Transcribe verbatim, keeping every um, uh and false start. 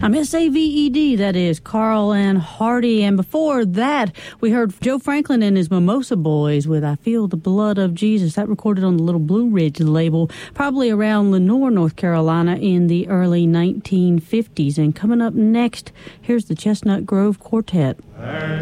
I'm S A V E D, that is Carl and Hardy. And before that, we heard Joe Franklin and his Mimosa Boys with I Feel the Blood of Jesus. That recorded on the Little Blue Ridge label, probably around Lenoir, North Carolina in the early nineteen fifties. And coming up next, here's the Chestnut Grove Quartet.